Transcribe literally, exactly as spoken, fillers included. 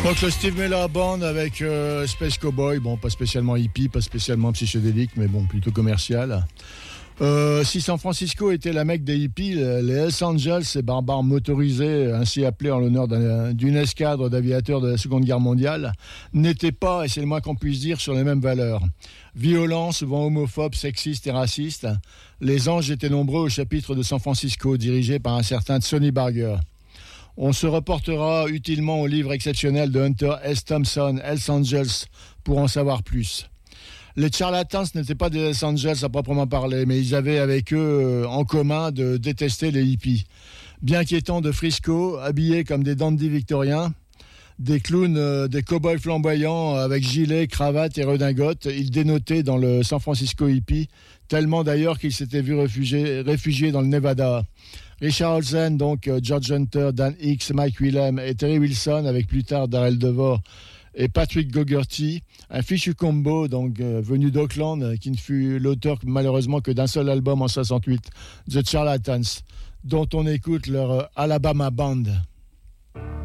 Donc le Steve Miller Band avec euh, Space Cowboy, bon pas spécialement hippie, pas spécialement psychédélique, mais bon plutôt commercial. Euh, si San Francisco était la Mecque des hippies, les Hells Angels, ces barbares motorisés, ainsi appelés en l'honneur d'un, d'une escadre d'aviateurs de la Seconde Guerre mondiale, n'étaient pas, et c'est le moins qu'on puisse dire, sur les mêmes valeurs. Violents, souvent homophobes, sexistes et racistes, les anges étaient nombreux au chapitre de San Francisco, dirigé par un certain Sonny Barger. On se reportera utilement au livre exceptionnel de Hunter S. Thompson, Hells Angels, pour en savoir plus. Les charlatans n'étaient pas des Hells Angels à proprement parler, mais ils avaient avec eux en commun de détester les hippies. Bien qu'étant de Frisco, habillés comme des dandys victoriens, des clowns, euh, des cow-boys flamboyants avec gilets, cravates et redingotes, ils dénotaient dans le San Francisco hippie, tellement d'ailleurs qu'ils s'étaient vus réfugiés, réfugiés dans le Nevada. Richard Olsen, donc euh, George Hunter, Dan Hicks, Mike Willem et Terry Wilson, avec plus tard Darrell Devore et Patrick Gogerty, un fichu combo donc euh, venu d'Oakland, euh, qui ne fut l'auteur malheureusement que d'un seul album en soixante-huit, The Charlatans, dont on écoute leur euh, Alabama Band.